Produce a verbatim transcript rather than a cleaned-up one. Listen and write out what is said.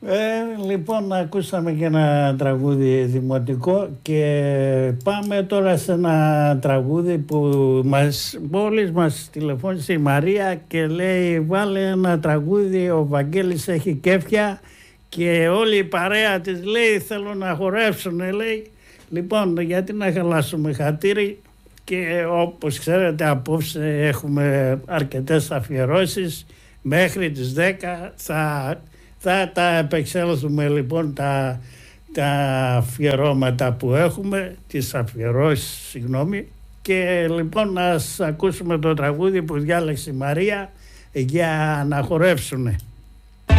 Ε, λοιπόν, ακούσαμε και ένα τραγούδι δημοτικό και πάμε τώρα σε ένα τραγούδι που μας, μόλις μας τηλεφώνησε η Μαρία και λέει βάλε ένα τραγούδι, ο Βαγγέλης έχει κέφια και όλη η παρέα της λέει θέλω να χορεύσουν, λέει. Λοιπόν, γιατί να χαλάσουμε χατήρι, και όπως ξέρετε απόψε έχουμε αρκετές αφιερώσεις μέχρι τις δέκα. Θα, θα τα επεξέλθουμε λοιπόν τα, τα αφιερώματα που έχουμε, τις αφιερώσεις, συγγνώμη. Και λοιπόν να ακούσουμε το τραγούδι που διάλεξε η Μαρία για να χορεύσουνε.